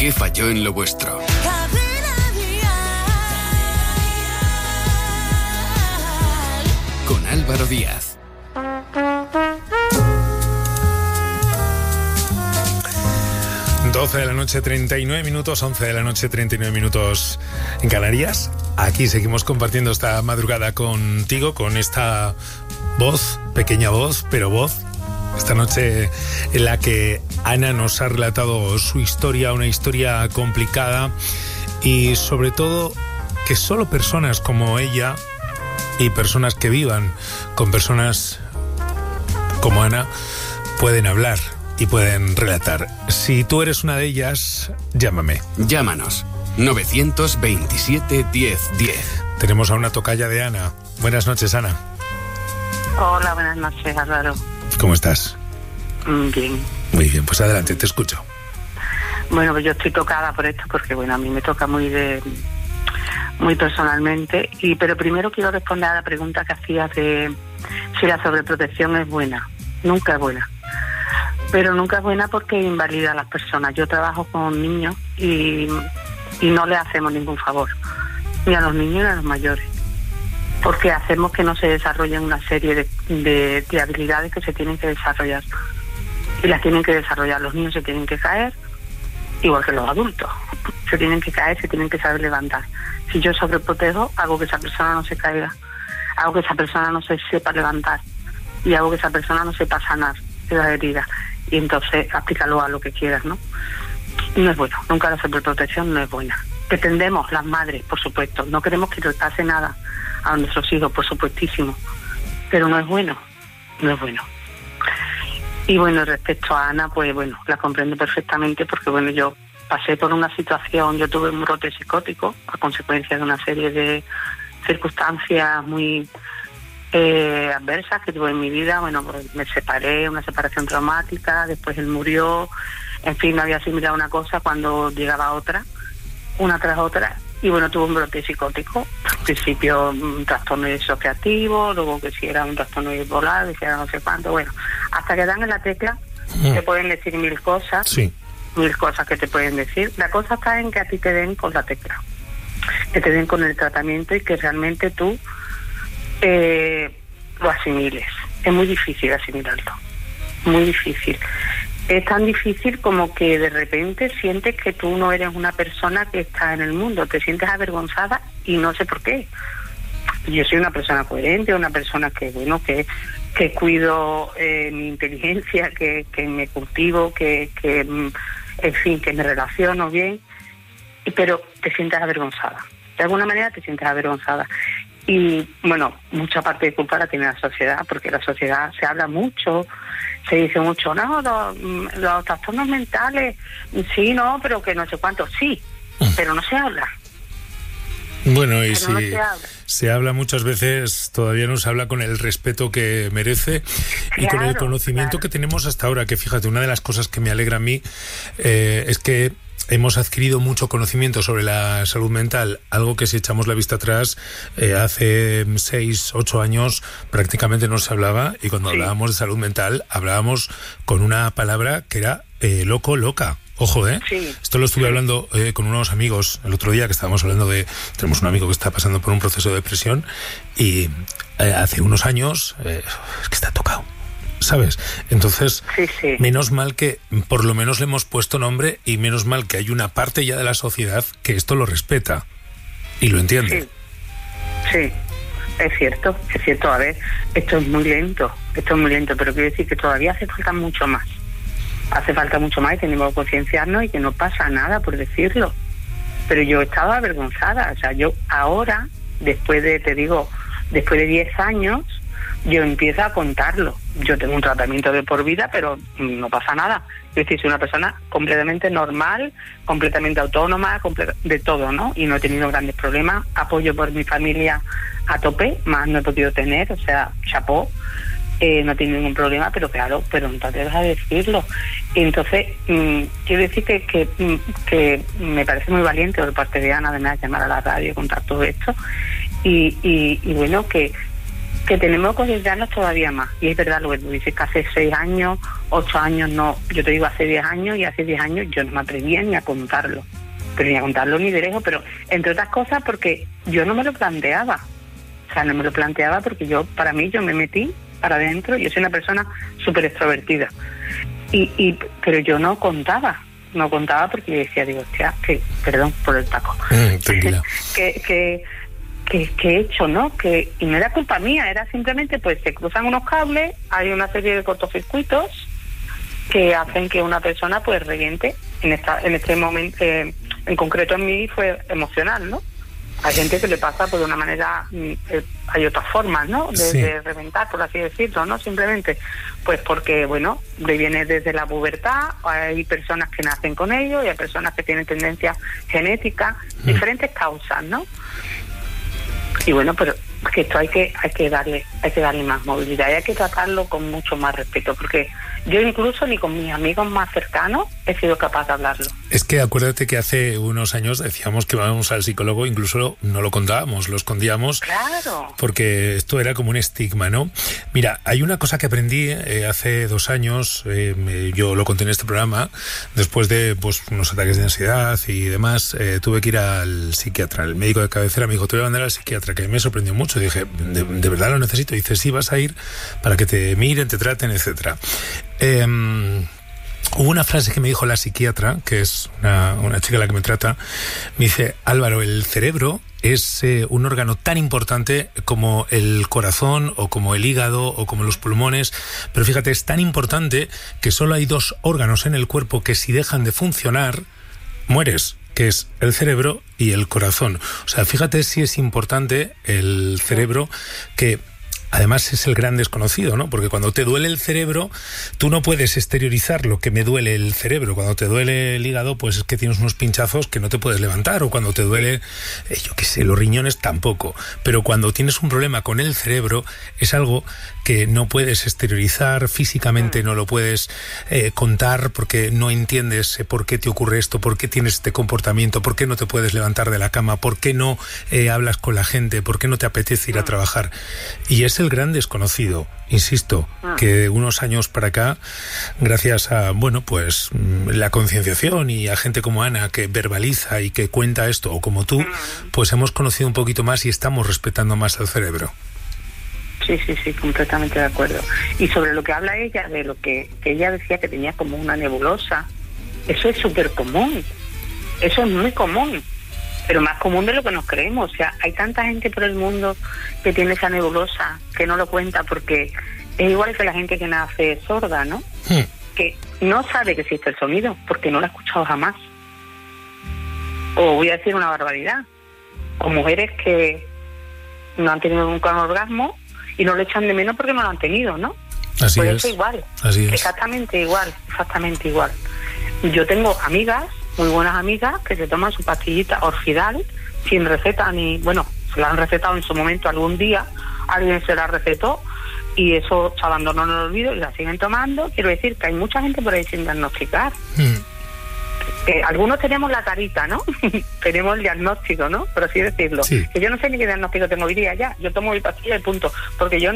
qué falló en lo vuestro. Con Álvaro Díaz. Doce de la noche, 39 minutos, 11 de la noche, 39 minutos en Canarias. Aquí seguimos compartiendo esta madrugada contigo, con esta voz, pequeña voz, pero voz. Esta noche en la que Ana nos ha relatado su historia, una historia complicada, y sobre todo que solo personas como ella y personas que vivan con personas como Ana pueden hablar y pueden relatar. Si tú eres una de ellas, llámame. Llámanos. 927 1010. Tenemos a una tocaya de Ana. Buenas noches, Ana. Hola, buenas noches, Álvaro. ¿Cómo estás? Bien. Muy bien, pues adelante, te escucho. Bueno, pues yo estoy tocada por esto porque, bueno, a mí me toca muy personalmente. Pero primero quiero responder a la pregunta que hacías de si la sobreprotección es buena. Nunca es buena. Pero nunca es buena porque invalida a las personas. Yo trabajo con niños y no les hacemos ningún favor, ni a los niños ni a los mayores, porque hacemos que no se desarrollen una serie de habilidades que se tienen que desarrollar, y las tienen que desarrollar. Los niños se tienen que caer, igual que los adultos, se tienen que caer, se tienen que saber levantar. Si yo sobreprotejo, hago que esa persona no se caiga, hago que esa persona no se sepa levantar, y hago que esa persona no sepa sanar de las heridas, y entonces aplícalo a lo que quieras, ¿no? No es bueno, nunca la sobreprotección no es buena. Pretendemos, las madres, por supuesto, no queremos que les pase nada a nuestros hijos, por supuestísimo, pero no es bueno, no es bueno. Y bueno, respecto a Ana, pues bueno, la comprendo perfectamente porque, bueno, yo pasé por una situación, yo tuve un brote psicótico a consecuencia de una serie de circunstancias muy adversas que tuve en mi vida. Bueno, pues me separé, una separación traumática, después él murió, en fin, no había asimilado una cosa cuando llegaba otra, una tras otra, y bueno, tuve un brote psicótico. Al principio un trastorno disociativo, luego que si era un trastorno bipolar, que si era no sé cuánto, bueno, hasta que dan en la tecla, te pueden decir mil cosas, sí, mil cosas que te pueden decir. La cosa está en que a ti te den con la tecla, que te den con el tratamiento y que realmente tú lo asimiles. Es muy difícil asimilarlo, muy difícil. Es tan difícil como que de repente sientes que tú no eres una persona que está en el mundo, te sientes avergonzada y no sé por qué. Yo soy una persona coherente, una persona que, bueno, que cuido mi inteligencia, que me cultivo, que en fin, que me relaciono bien, pero te sientes avergonzada. De alguna manera te sientes avergonzada. Y bueno, mucha parte de culpa la tiene la sociedad, porque la sociedad se habla mucho, se dice mucho, no, los trastornos mentales, sí, no, pero que no sé cuánto, sí, pero no se habla. Bueno, y pero si no se habla muchas veces, todavía no se habla con el respeto que merece, y con el conocimiento que tenemos hasta ahora, que fíjate, una de las cosas que me alegra a mí es que hemos adquirido mucho conocimiento sobre la salud mental, algo que si echamos la vista atrás, hace 6, 8 años prácticamente no se hablaba, y cuando hablábamos de salud mental hablábamos con una palabra que era loco, loca. Ojo, Sí. Esto lo estuve hablando con unos amigos el otro día, que estábamos hablando tenemos un amigo que está pasando por un proceso de depresión, y hace unos años es que está tocado, ¿sabes? Entonces, sí. Menos mal que por lo menos le hemos puesto nombre, y menos mal que hay una parte ya de la sociedad que esto lo respeta y lo entiende. Sí, es cierto. A ver, esto es muy lento, pero quiero decir que todavía hace falta mucho más. Y tenemos que concienciarnos y que no pasa nada por decirlo. Pero yo estaba avergonzada, o sea, yo ahora, después de 10 años, yo empiezo a contarlo. Yo tengo un tratamiento de por vida, pero no pasa nada. Es decir, soy una persona completamente normal, completamente autónoma, de todo, ¿no? Y no he tenido grandes problemas. Apoyo por mi familia a tope, más no he podido tener, o sea, chapó. No he tenido ningún problema, pero claro, pero no te atrevas a decirlo. Y entonces, quiero decir que me parece muy valiente por parte de Ana, además, llamar a la radio y contar todo esto. Y bueno, que que tenemos que concienciarnos todavía más. Y es verdad lo que tú dices, que hace 6 años, 8 años no, yo te digo hace 10 años, y hace 10 años yo no me atrevía ni a contarlo. Pero ni a contarlo ni de lejos, pero entre otras cosas porque yo no me lo planteaba. O sea, no me lo planteaba porque para mí, yo me metí para adentro. Yo soy una persona súper extrovertida. Pero yo no contaba porque yo decía, digo, hostia, perdón por el taco. Tranquila. que he hecho, ¿no? Y no era culpa mía, era simplemente, pues se cruzan unos cables, hay una serie de cortocircuitos que hacen que una persona pues reviente. En este momento, en concreto en mí fue emocional, ¿no? Hay gente que le pasa por una manera, hay otras formas, ¿no? De reventar, por así decirlo, ¿no? Simplemente, pues porque, bueno, viene desde la pubertad, hay personas que nacen con ello y hay personas que tienen tendencias genéticas, diferentes causas, ¿no? Y bueno, pero que esto hay que darle más movilidad y hay que tratarlo con mucho más respeto, porque yo incluso ni con mis amigos más cercanos he sido capaz de hablarlo. Es que acuérdate que hace unos años decíamos que íbamos al psicólogo, incluso no lo contábamos, lo escondíamos. Claro. Porque esto era como un estigma, ¿no? Mira, hay una cosa que aprendí hace 2 años, yo lo conté en este programa, después de pues unos ataques de ansiedad y demás, tuve que ir al psiquiatra. El médico de cabecera me dijo, te voy a mandar al psiquiatra, que me sorprendió mucho. Dije, ¿de verdad lo necesito? Y dice, sí, vas a ir para que te miren, te traten, etcétera. Hubo una frase que me dijo la psiquiatra, que es una chica la que me trata, me dice, Álvaro, el cerebro es un órgano tan importante como el corazón o como el hígado o como los pulmones, pero fíjate, es tan importante que solo hay 2 órganos en el cuerpo que si dejan de funcionar, mueres, que es el cerebro y el corazón. O sea, fíjate si es importante el cerebro, que además es el gran desconocido, ¿no? Porque cuando te duele el cerebro, tú no puedes exteriorizar lo que me duele el cerebro. Cuando te duele el hígado, pues es que tienes unos pinchazos que no te puedes levantar. O cuando te duele, yo qué sé, los riñones tampoco. Pero cuando tienes un problema con el cerebro, es algo que no puedes exteriorizar físicamente, no lo puedes contar porque no entiendes por qué te ocurre esto, por qué tienes este comportamiento, por qué no te puedes levantar de la cama, por qué no hablas con la gente, por qué no te apetece ir a trabajar. Y es el gran desconocido, insisto, que unos años para acá, gracias a, bueno, pues la concienciación y a gente como Ana que verbaliza y que cuenta esto, o como tú, pues hemos conocido un poquito más y estamos respetando más al cerebro. Sí, completamente de acuerdo. Y sobre lo que habla ella, de lo que ella decía que tenía como una nebulosa, eso es súper común, eso es muy común, pero más común de lo que nos creemos. O sea, hay tanta gente por el mundo que tiene esa nebulosa, que no lo cuenta, porque es igual que la gente que nace sorda, ¿no? Que no sabe que existe el sonido, porque no lo ha escuchado jamás. O voy a decir una barbaridad, o mujeres que no han tenido nunca un orgasmo y no lo echan de menos porque no lo han tenido, ¿no? Así pues es. eso igual. Así es. Exactamente igual. Yo tengo amigas, muy buenas amigas, que se toman su pastillita Orfidal sin receta ni... Bueno, se la han recetado en su momento algún día, alguien se la recetó y eso se abandonó en el olvido y la siguen tomando. Quiero decir que hay mucha gente por ahí sin diagnosticar. Algunos tenemos la carita, ¿no? Tenemos el diagnóstico, ¿no? Por así decirlo. Sí. Que yo no sé ni qué diagnóstico tengo hoy día ya. Yo tomo mi pastilla y punto. Porque yo